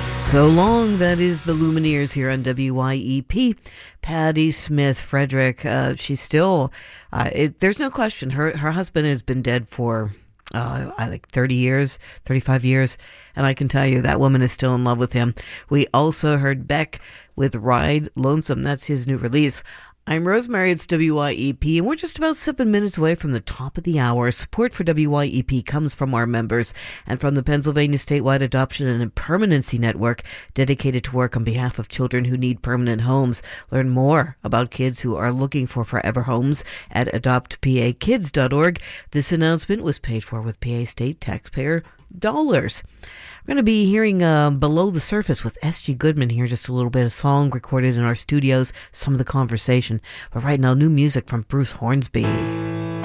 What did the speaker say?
So long, that is the Lumineers here on WYEP. Patti Smith Frederick, she's still, there's no question, her husband has been dead for like 30 years, 35 years, and I can tell you that woman is still in love with him. We also heard Beck with Ride Lonesome. That's his new release. I'm Rosemary, it's WYEP, and we're just about 7 minutes away from the top of the hour. Support for WYEP comes from our members and from the Pennsylvania Statewide Adoption and Permanency Network, dedicated to work on behalf of children who need permanent homes. Learn more about kids who are looking for forever homes at adoptpakids.org. This announcement was paid for with PA state taxpayer dollars. We're going to be hearing Below the Surface with S.G. Goodman here, just a little bit of song recorded in our studios, some of the conversation. But right now, new music from Bruce Hornsby.